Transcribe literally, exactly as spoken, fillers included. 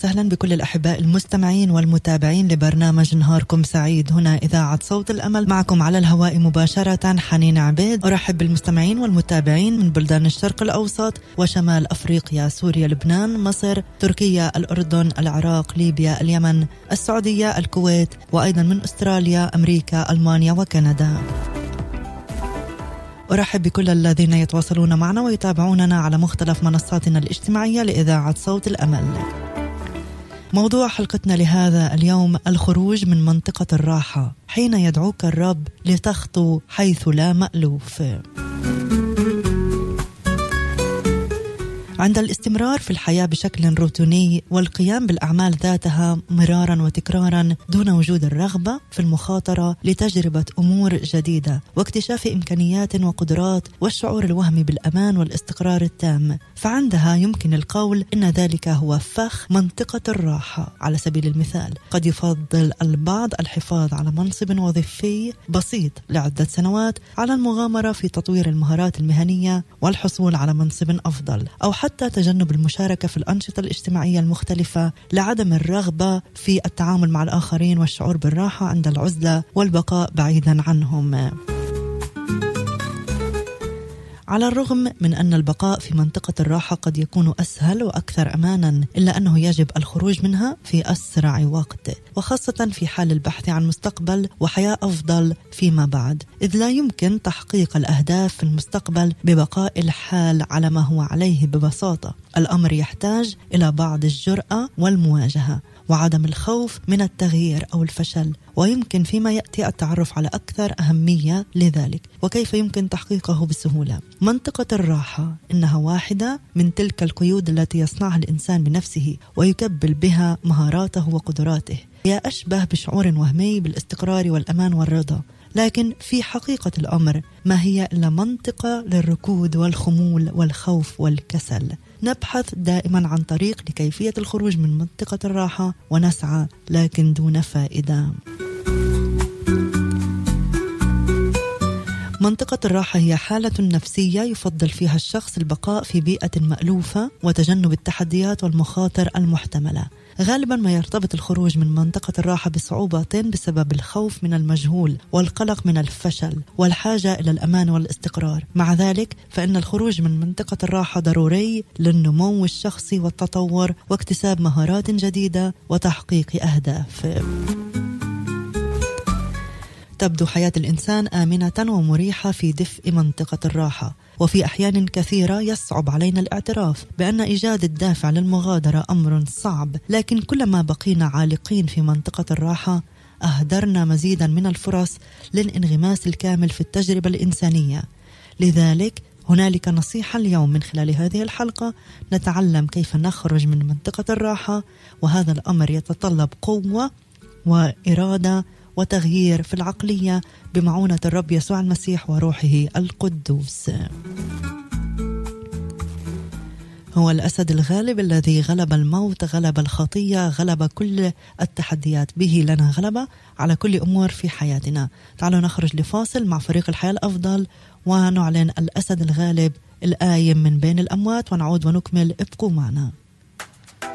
وسهلا بكل الأحباء المستمعين والمتابعين لبرنامج نهاركم سعيد هنا إذاعة صوت الأمل. معكم على الهواء مباشرة حنين عبيد. أرحب بالمستمعين والمتابعين من بلدان الشرق الأوسط وشمال أفريقيا، سوريا، لبنان، مصر، تركيا، الأردن، العراق، ليبيا، اليمن، السعودية، الكويت، وأيضا من أستراليا، أمريكا، ألمانيا وكندا. أرحب بكل الذين يتواصلون معنا ويتابعوننا على مختلف منصاتنا الاجتماعية لإذاعة صوت الأمل. موضوع حلقتنا لهذا اليوم: الخروج من منطقة الراحة حين يدعوك الرب لتخطو حيث لا مألوف. عند الاستمرار في الحياة بشكل روتيني والقيام بالأعمال ذاتها مرارا وتكرارا دون وجود الرغبة في المخاطرة لتجربة أمور جديدة واكتشاف إمكانيات وقدرات والشعور الوهمي بالأمان والاستقرار التام، فعندها يمكن القول إن ذلك هو فخ منطقة الراحة. على سبيل المثال، قد يفضل البعض الحفاظ على منصب وظيفي بسيط لعدة سنوات على المغامرة في تطوير المهارات المهنية والحصول على منصب أفضل، أو حتى حتى تجنب المشاركة في الأنشطة الاجتماعية المختلفة لعدم الرغبة في التعامل مع الآخرين والشعور بالراحة عند العزلة والبقاء بعيدا عنهم. على الرغم من أن البقاء في منطقة الراحة قد يكون أسهل وأكثر أمانا، إلا أنه يجب الخروج منها في أسرع وقت، وخاصة في حال البحث عن مستقبل وحياة أفضل فيما بعد، إذ لا يمكن تحقيق الأهداف في المستقبل ببقاء الحال على ما هو عليه ببساطة. الأمر يحتاج إلى بعض الجرأة والمواجهة وعدم الخوف من التغيير أو الفشل، ويمكن فيما يأتي التعرف على أكثر أهمية لذلك وكيف يمكن تحقيقه بسهولة. منطقة الراحة إنها واحدة من تلك القيود التي يصنعها الإنسان بنفسه ويكبل بها مهاراته وقدراته. هي أشبه بشعور وهمي بالاستقرار والأمان والرضا، لكن في حقيقة الأمر ما هي إلا منطقة للركود والخمول والخوف والكسل. نبحث دائما عن طريق لكيفية الخروج من منطقة الراحة ونسعى لكن دون فائدة. منطقة الراحة هي حالة نفسية يفضل فيها الشخص البقاء في بيئة مألوفة وتجنب التحديات والمخاطر المحتملة. غالبا ما يرتبط الخروج من منطقة الراحة بصعوبة بسبب الخوف من المجهول والقلق من الفشل والحاجة إلى الأمان والاستقرار. مع ذلك فإن الخروج من منطقة الراحة ضروري للنمو الشخصي والتطور واكتساب مهارات جديدة وتحقيق أهداف. تبدو حياة الإنسان آمنة ومريحة في دفء منطقة الراحة، وفي أحيان كثيرة يصعب علينا الاعتراف بأن إيجاد الدافع للمغادرة أمر صعب، لكن كلما بقينا عالقين في منطقة الراحة أهدرنا مزيدا من الفرص للانغماس الكامل في التجربة الإنسانية. لذلك هنالك نصيحة اليوم من خلال هذه الحلقة نتعلم كيف نخرج من منطقة الراحة، وهذا الأمر يتطلب قوة وإرادة وتغيير في العقلية بمعونة الرب يسوع المسيح وروحه القدوس. هو الأسد الغالب الذي غلب الموت، غلب الخطية، غلب كل التحديات. به لنا غلبة على كل أمور في حياتنا. تعالوا نخرج لفاصل مع فريق الحياة الأفضل ونعلن الأسد الغالب القايم من بين الأموات ونعود ونكمل. ابقوا معنا.